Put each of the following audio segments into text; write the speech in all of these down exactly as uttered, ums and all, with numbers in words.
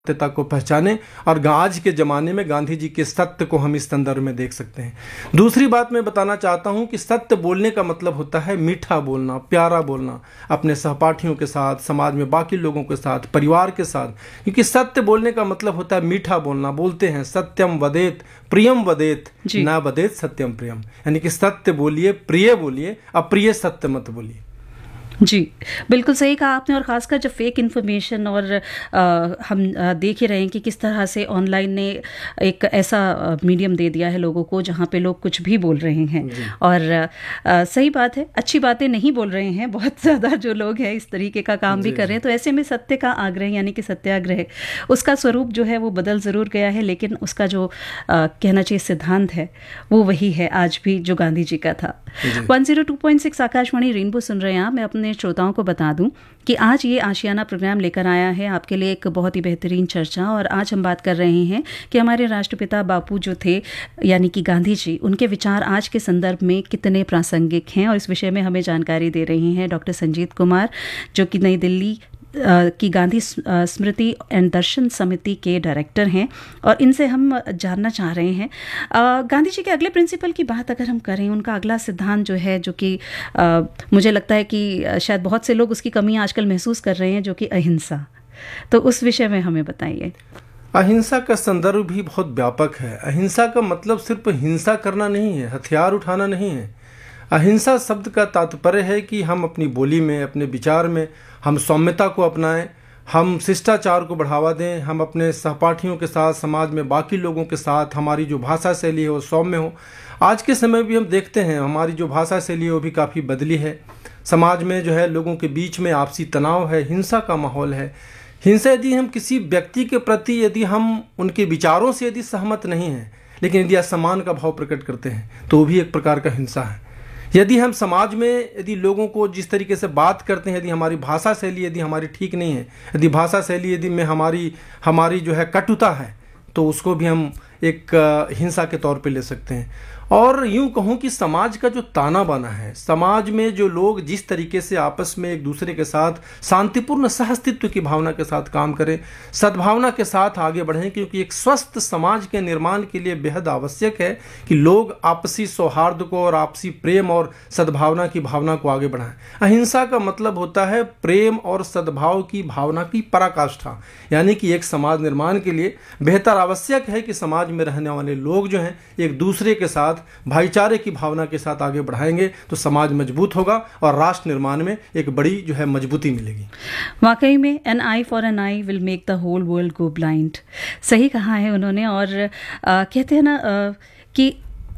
सत्यता को पहचाने, और आज के ज़माने में गांधी जी के सत्य को हम इस संदर्भ में देख सकते हैं। दूसरी बात मैं बताना चाहता हूं कि सत्य बोलने का मतलब होता है मीठा बोलना, प्यारा बोलना, अपने सहपाठियों के साथ, समाज में बाकी लोगों के साथ, परिवार के साथ, क्योंकि सत्य बोलने का मतलब होता है मीठा बोलना। बोलते हैं सत्यम वदेत प्रियम वदेत ना वदेत सत्यम प्रियम, यानी कि सत्य बोलिए, प्रिय बोलिए, अप्रिय सत्य मत बोलिए। जी, बिल्कुल सही कहा आपने। और ख़ासकर जब फेक इन्फॉर्मेशन और आ, हम आ, देख ही रहे हैं कि किस तरह से ऑनलाइन ने एक ऐसा मीडियम दे दिया है लोगों को जहां पे लोग कुछ भी बोल रहे हैं, और आ, सही बात है, अच्छी बातें नहीं बोल रहे हैं बहुत ज़्यादा जो लोग हैं, इस तरीके का काम भी कर रहे हैं। तो ऐसे में सत्य का आग्रह यानी कि सत्याग्रह, उसका स्वरूप जो है वो बदल ज़रूर गया है, लेकिन उसका जो आ, कहना चाहिए सिद्धांत है वो वही है आज भी जो गांधी जी का था। One zero two point six Akashvani rainbow सुन रहे हैं आप। मैं अपने श्रोताओं को बता दूं कि आज ये आशियाना प्रोग्राम लेकर आया है आपके लिए एक बहुत ही बेहतरीन चर्चा, और आज हम बात कर रहे हैं कि हमारे राष्ट्रपिता बापू जो थे यानी कि गांधी जी, उनके विचार आज के संदर्भ में कितने प्रासंगिक हैं, और इस विषय में हमें जानकारी दे रहे हैं डॉक्टर संजीत कुमार, जो कि नई दिल्ली की गांधी स्मृति एंड दर्शन समिति के डायरेक्टर हैं, और इनसे हम जानना चाह रहे हैं गांधी जी के अगले प्रिंसिपल की बात अगर हम करें, उनका अगला सिद्धांत जो है, जो कि मुझे लगता है कि शायद बहुत से लोग उसकी कमी आजकल महसूस कर रहे हैं, जो कि अहिंसा। तो उस विषय में हमें बताइए। अहिंसा का संदर्भ भी बहुत व्यापक है। अहिंसा का मतलब सिर्फ हिंसा करना नहीं है, हथियार उठाना नहीं है। अहिंसा शब्द का तात्पर्य है कि हम अपनी बोली में, अपने विचार में हम सौम्यता को अपनाएं, हम शिष्टाचार को बढ़ावा दें, हम अपने सहपाठियों के साथ, समाज में बाकी लोगों के साथ हमारी जो भाषा शैली है वो सौम्य हो। आज के समय भी हम देखते हैं हमारी जो भाषा शैली है वो भी काफ़ी बदली है। समाज में जो है लोगों के बीच में आपसी तनाव है, हिंसा का माहौल है। हिंसा यदि हम किसी व्यक्ति के प्रति, यदि हम उनके विचारों से यदि सहमत नहीं हैं, लेकिन यदि असम्मान का भाव प्रकट करते हैं, तो वो भी एक प्रकार का हिंसा है। यदि हम समाज में यदि लोगों को जिस तरीके से बात करते हैं, यदि हमारी भाषा शैली यदि हमारी ठीक नहीं है, यदि भाषा शैली यदि में हमारी हमारी जो है कटुता है, तो उसको भी हम एक हिंसा के तौर पे ले सकते हैं। और यूं कहूं कि समाज का जो ताना बाना है, समाज में जो लोग जिस तरीके से आपस में एक दूसरे के साथ शांतिपूर्ण सहअस्तित्व की भावना के साथ काम करें, सद्भावना के साथ आगे बढ़ें, क्योंकि एक स्वस्थ समाज के निर्माण के लिए बेहद आवश्यक है कि लोग आपसी सौहार्द को और आपसी प्रेम और सद्भावना की भावना को आगे बढ़ाएं। अहिंसा का मतलब होता है प्रेम और सद्भाव की भावना की पराकाष्ठा, यानी कि एक समाज निर्माण के लिए बेहतर आवश्यक है कि समाज में रहने वाले लोग जो हैं एक दूसरे के साथ भाईचारे की भावना के साथ आगे बढ़ाएंगे, तो समाज मजबूत होगा और राष्ट्र निर्माण में एक बड़ी जो है मजबूती मिलेगी। वाकई में N I for an I will make the whole world go blind, सही कहा है उन्होंने। और आ, कहते हैं ना आ, कि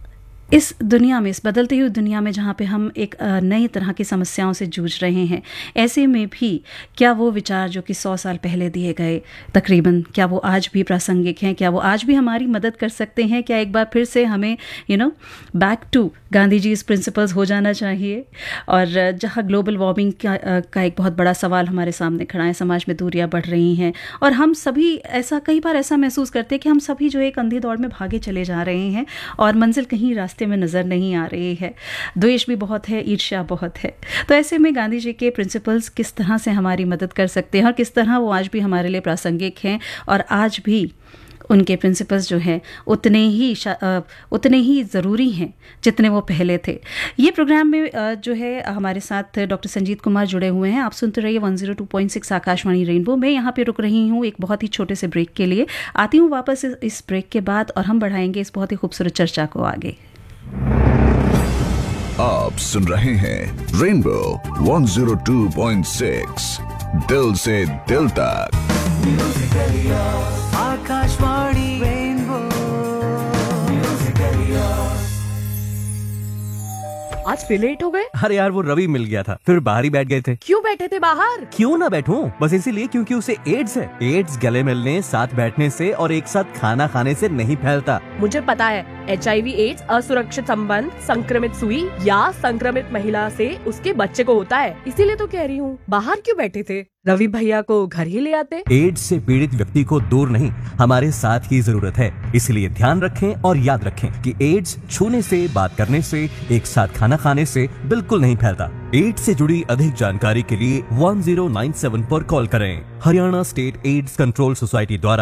इस दुनिया में, इस बदलती हुई दुनिया में जहाँ पे हम एक नई तरह की समस्याओं से जूझ रहे हैं, ऐसे में भी क्या वो विचार जो कि सौ साल पहले दिए गए तकरीबन, क्या वो आज भी प्रासंगिक हैं? क्या वो आज भी हमारी मदद कर सकते हैं? क्या एक बार फिर से हमें you know back to Gandhi ji principles हो जाना चाहिए? और जहाँ ग्लोबल वार्मिंग का, का एक बहुत बड़ा सवाल हमारे सामने खड़ा है, समाज में दूरियाँ बढ़ रही हैं, और हम सभी ऐसा कई बार ऐसा महसूस करते हैं कि हम सभी जो एक अंधी दौड़ में भागे चले जा रहे हैं और मंजिल कहीं रास्ते में नजर नहीं आ रही है। द्वेष भी बहुत है, ईर्ष्या बहुत है। तो ऐसे में गांधी जी के प्रिंसिपल्स किस तरह से हमारी मदद कर सकते हैं और किस तरह वो आज भी हमारे लिए प्रासंगिक हैं, और आज भी उनके प्रिंसिपल्स जो हैं उतने ही उतने ही ज़रूरी हैं जितने वो पहले थे। ये प्रोग्राम में जो है हमारे साथ डॉक्टर संजीत कुमार जुड़े हुए हैं। आप सुनते रहिए one zero two point six Akashvani rainbow. मैं यहाँ पे रुक रही हूँ एक बहुत ही छोटे से ब्रेक के लिए। आती हूँ वापस इस ब्रेक के बाद, और हम बढ़ाएंगे इस बहुत ही खूबसूरत चर्चा को आगे। आप सुन रहे हैं rainbow one zero two point six, दिल से दिल तक। आकाशवाणी रेनबो। आज फिर लेट हो गए? अरे यार वो रवि मिल गया था, फिर बाहर ही बैठ गए थे। क्यों बैठे थे बाहर? क्यों ना बैठूं, बस इसीलिए क्योंकि उसे एड्स है। एड्स गले मिलने, साथ बैठने से और एक साथ खाना खाने से नहीं फैलता। मुझे पता है, एच आई वी एड्स असुरक्षित संबंध, संक्रमित सुई या संक्रमित महिला से उसके बच्चे को होता है। इसीलिए तो कह रही हूँ, बाहर क्यों बैठे थे? रवि भैया को घर ही ले आते। एड्स से पीड़ित व्यक्ति को दूर नहीं, हमारे साथ की जरूरत है। इसलिए ध्यान रखें और याद रखें कि एड्स छूने से, बात करने से, एक साथ खाना खाने से बिल्कुल नहीं फैलता। एड्स से जुड़ी अधिक जानकारी के लिए वन जीरो नाइन सेवन पर कॉल करें। Haryana state AIDS control society द्वारा